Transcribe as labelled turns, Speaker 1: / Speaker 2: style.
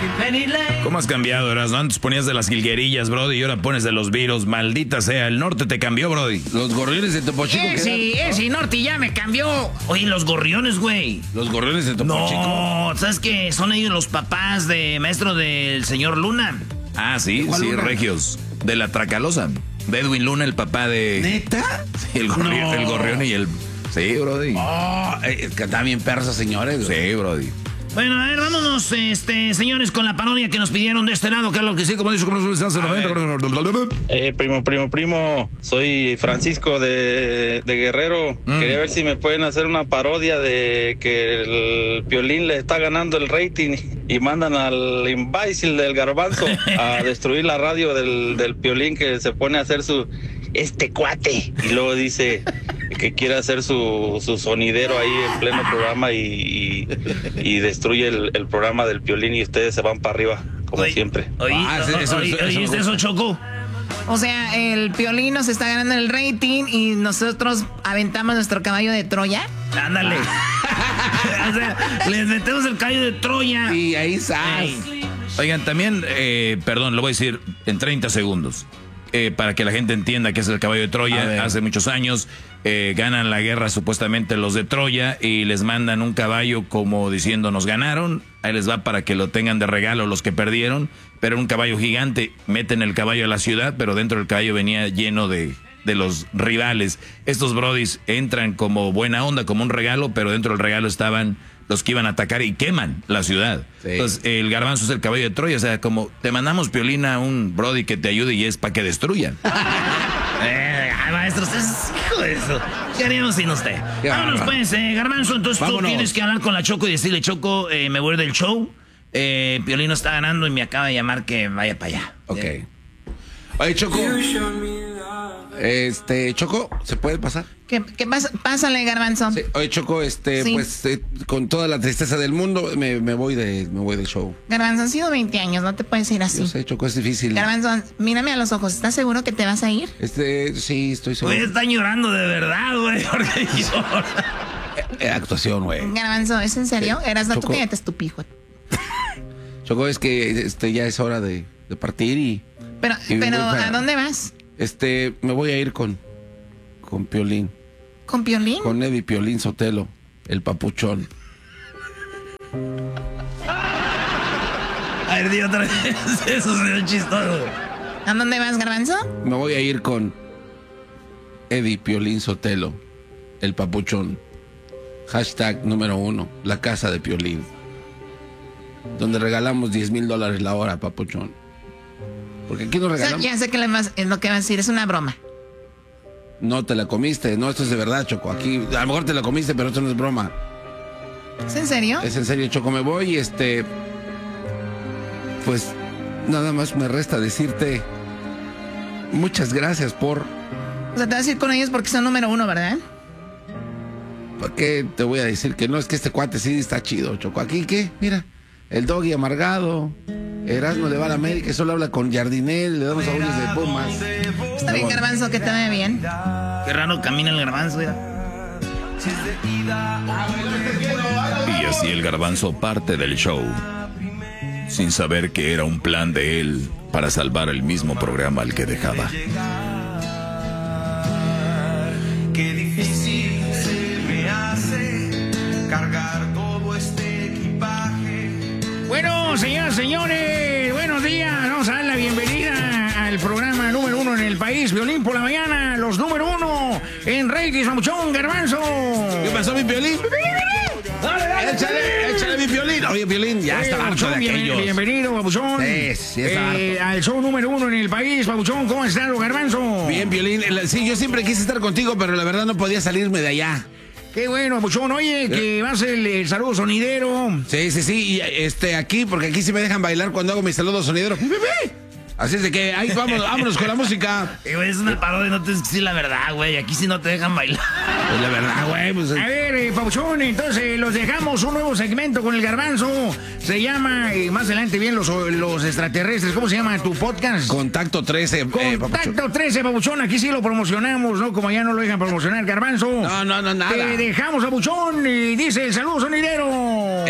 Speaker 1: ¿Cómo has cambiado, Erasmo? Antes ponías de las jilguerillas, brody, y ahora pones de los virus. Maldita sea, el norte te cambió, brody.
Speaker 2: Los gorriones de Topo Chico.
Speaker 3: Ese norte ya me cambió. Oye, los gorriones, güey.
Speaker 2: Los gorriones de Topo Chico.
Speaker 3: No, ¿sabes qué? Son ellos los papás de maestro del señor Luna.
Speaker 1: Ah, sí,
Speaker 2: Luna?
Speaker 1: regios. De la Tracalosa. De Edwin Luna, el papá de...
Speaker 2: ¿Neta?
Speaker 1: Sí, el gorrión y el... Sí, brody.
Speaker 2: Oh, que están bien perros, señores.
Speaker 1: Sí, brody.
Speaker 3: Bueno, a ver, vámonos, señores, con la parodia que nos pidieron de este lado, que es lo que sí, como dice, como
Speaker 4: Primo, soy Francisco de Guerrero. Quería ver si me pueden hacer una parodia de que el Piolín le está ganando el rating y mandan al imbécil del Garbanzo a destruir la radio del Piolín, que se pone a hacer este cuate, y luego dice que quiere hacer su sonidero ahí en pleno programa y destruye el programa del Piolín y ustedes se van para arriba, como siempre.
Speaker 3: ¿Oíste eso, Choco?
Speaker 5: O sea, el Piolín nos está ganando el rating y nosotros aventamos nuestro caballo de Troya.
Speaker 3: Ándale. O sea, les metemos el caballo de Troya.
Speaker 2: Y ahí sale.
Speaker 1: Oigan, también, perdón, lo voy a decir en 30 segundos. Para que la gente entienda que es el caballo de Troya. Hace muchos años ganan la guerra supuestamente los de Troya y les mandan un caballo como diciendo nos ganaron. Ahí les va para que lo tengan de regalo los que perdieron. Pero un caballo gigante. Meten el caballo a la ciudad, pero dentro del caballo venía lleno de los rivales. Estos brodis entran como buena onda, como un regalo, pero dentro del regalo estaban los que iban a atacar y queman la ciudad. Sí. Entonces, el Garbanzo es el caballo de Troya. O sea, como te mandamos, Piolín, a un brody que te ayude y es para que destruyan.
Speaker 3: Maestro, usted es hijo de eso. ¿Qué haríamos sin usted? Vámonos pues, Garbanzo. Entonces vámonos. Tú tienes que hablar con la Choco y decirle, Choco, me voy del show. Piolín no está ganando y me acaba de llamar que vaya para allá.
Speaker 2: Ok. Oye, Choco. Choco, ¿se puede pasar?
Speaker 5: ¿Qué pasa? Pásale, Garbanzo.
Speaker 2: Sí. Oye, Choco, sí. Pues con toda la tristeza del mundo me voy del show.
Speaker 5: Garbanzo, han sido 20 años, no te puedes ir así.
Speaker 2: Yo sé, Choco, es difícil.
Speaker 5: Garbanzo, mírame a los ojos, ¿estás seguro que te vas a ir?
Speaker 2: Sí, estoy seguro.
Speaker 3: Güey, están llorando de verdad, güey.
Speaker 2: Actuación, güey.
Speaker 5: Garbanzo, ¿es en serio? Eras no,
Speaker 2: Choco,
Speaker 5: tú cállate, estúpido.
Speaker 2: Choco, es que ya es hora de partir y...
Speaker 5: Pero, ¿a dónde vas?
Speaker 2: Me voy a ir con Piolín.
Speaker 5: ¿Con Piolín?
Speaker 2: Con Eddie Piolín Sotelo, el papuchón.
Speaker 3: A ver, di otra vez. Eso se ve chistoso.
Speaker 5: ¿A dónde vas, Garbanzo?
Speaker 2: Me voy a ir con Eddie Piolín Sotelo, el papuchón. #1, la casa de Piolín. Donde regalamos $10,000 la hora, papuchón. Porque aquí nos regalamos.
Speaker 5: Ya sé que es lo que vas a decir, es una broma.
Speaker 2: No te la comiste, no, esto es de verdad, Choco. Aquí, a lo mejor te la comiste, pero esto no es broma.
Speaker 5: ¿Es en serio?
Speaker 2: Es en serio, Choco. Me voy y pues nada más me resta decirte muchas gracias por...
Speaker 5: O sea, te vas a ir con ellos porque son número 1, ¿verdad?
Speaker 2: ¿Por qué te voy a decir que no? Es que este cuate sí está chido, Choco. Aquí, ¿qué? Mira, el Doggy amargado. Erasmo le va a la América y solo habla con Jardinel, le damos audios de Pumas.
Speaker 5: Está bien, Garbanzo, que te vaya bien.
Speaker 3: Qué raro camina el Garbanzo, ya.
Speaker 1: Y así el Garbanzo parte del show, sin saber que era un plan de él para salvar el mismo programa al que dejaba.
Speaker 6: Qué difícil se me hace cargar todo este equipaje.
Speaker 3: Bueno, señoras, señores, buenos días. Vamos a dar la bienvenida al programa número 1 en el país, Piolín por la mañana, los número 1 en ratings, Papuchón, Garbanzo.
Speaker 2: ¿Qué pasó, mi Piolín? Échale mi Piolín. Oye, Piolín, ya está harto de aquellos.
Speaker 3: Bienvenido, Papuchón.
Speaker 2: Sí, está harto.
Speaker 3: Al show número 1 en el país, Papuchón. ¿Cómo estás, Garbanzo?
Speaker 2: Bien, Piolín. Sí, yo siempre quise estar contigo, pero la verdad no podía salirme de allá.
Speaker 3: Qué bueno, Papuchón. Oye, que va a ser el saludo sonidero.
Speaker 2: Sí. Y aquí, porque aquí sí me dejan bailar cuando hago mi saludo sonidero. Así es de que ahí vámonos con la música.
Speaker 3: Es una parodia, no te decir la verdad, güey. Aquí sí no te dejan bailar.
Speaker 2: Pues la verdad, güey. Pues...
Speaker 3: A ver, Papuchón, entonces los dejamos un nuevo segmento con el Garbanzo. Se llama, más adelante bien, los extraterrestres. ¿Cómo se llama tu podcast?
Speaker 2: Contacto 13.
Speaker 3: Contacto 13, Papuchón. Aquí sí lo promocionamos, ¿no? Como allá no lo dejan promocionar, Garbanzo.
Speaker 2: No, nada.
Speaker 3: Te dejamos, Papuchón, y dice el saludo sonidero.